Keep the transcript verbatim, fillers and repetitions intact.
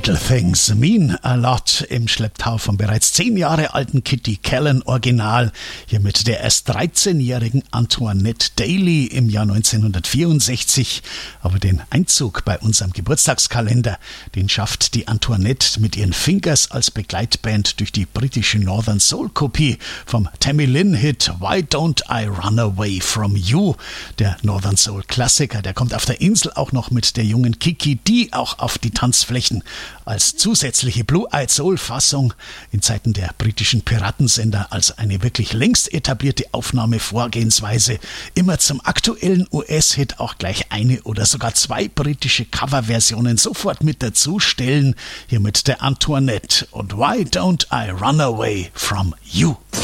Little Things Mean a Lot im Schlepptau vom bereits zehn Jahre alten Kitty Kallen Original, hier mit der erst dreizehnjährigen Antoinette Daly im Jahr neunzehnhundertvierundsechzig. Aber den Einzug bei unserem Geburtstagskalender, den schafft die Antoinette mit ihren Fingers als Begleitband durch die britische Northern Soul Kopie vom Tammy Lynn Hit Why Don't I Run Away From You. Der Northern Soul Klassiker, der kommt auf der Insel auch noch mit der jungen Kiki Dee auch auf die Tanzflächen als zusätzliche Blue-Eyed Soul-Fassung in Zeiten der britischen Piratensender als eine wirklich längst etablierte Aufnahmevorgehensweise. Immer zum aktuellen U S-Hit auch gleich eine oder sogar zwei britische Coverversionen sofort mit dazu stellen. Hier mit der Antoinette und Why Don't I Run Away From You.